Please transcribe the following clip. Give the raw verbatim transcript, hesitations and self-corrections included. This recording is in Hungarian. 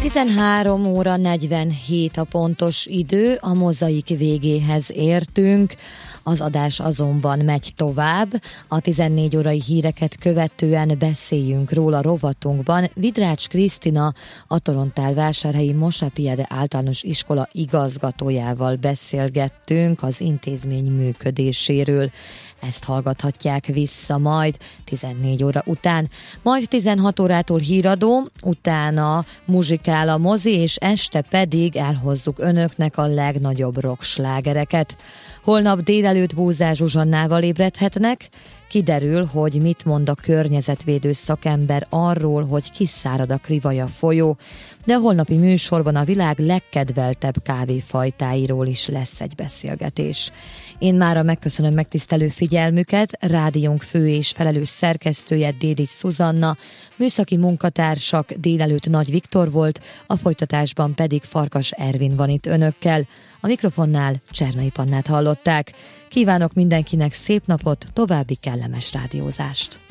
tizenhárom óra negyvenhét a pontos idő, a mozaik végéhez értünk, az adás azonban megy tovább. A tizennégy órai híreket követően beszéljünk róla rovatunkban. Vidrács Krisztina, a Torontálvásárhelyi Mosapiede általános iskola igazgatójával beszélgettünk az intézmény működéséről. Ezt hallgathatják vissza majd tizennégy óra után. Majd tizenhat órától híradó, utána muzsikál a mozi, és este pedig elhozzuk önöknek a legnagyobb rockslágereket. Holnap délelőtt Bózsás Zsuzsannával ébredhetnek. Kiderül, hogy mit mond a környezetvédő szakember arról, hogy kiszárad a Krivaja folyó, de a holnapi műsorban a világ legkedveltebb kávéfajtáiról is lesz egy beszélgetés. Én mára megköszönöm megtisztelő figyelmüket, rádiónk fő és felelős szerkesztője Dédics Szuzanna, műszaki munkatársak délelőtt Nagy Viktor volt, a folytatásban pedig Farkas Ervin van itt önökkel. A mikrofonnál Csernai Pannát hallották. Kívánok mindenkinek szép napot, további kellemes rádiózást!